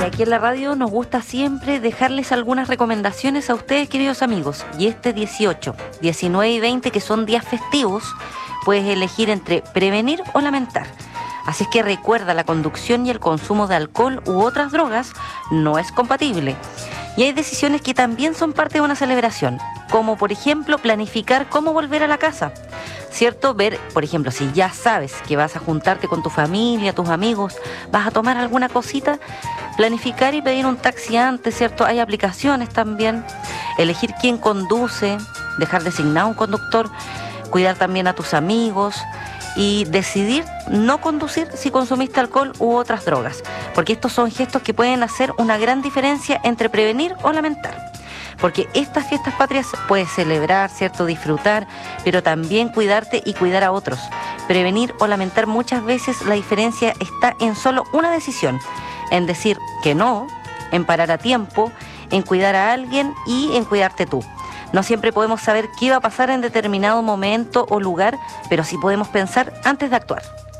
aquí en la radio nos gusta siempre dejarles algunas recomendaciones a ustedes, queridos amigos. Y este 18, 19 y 20, que son días festivos, puedes elegir entre prevenir o lamentar. Así es que recuerda, la conducción y el consumo de alcohol u otras drogas no es compatible. Y hay decisiones que también son parte de una celebración, como por ejemplo planificar cómo volver a la casa, ¿cierto? Ver, por ejemplo, si ya sabes que vas a juntarte con tu familia, tus amigos, vas a tomar alguna cosita, planificar y pedir un taxi antes, ¿cierto? Hay aplicaciones también, elegir quién conduce, dejar designado un conductor, cuidar también a tus amigos y decidir no conducir si consumiste alcohol u otras drogas, porque estos son gestos que pueden hacer una gran diferencia entre prevenir o lamentar. Porque estas fiestas patrias puedes celebrar, ¿cierto? Disfrutar, pero también cuidarte y cuidar a otros. Prevenir o lamentar, muchas veces la diferencia está en solo una decisión, en decir que no, en parar a tiempo, en cuidar a alguien y en cuidarte tú. No siempre podemos saber qué va a pasar en determinado momento o lugar, pero sí podemos pensar antes de actuar.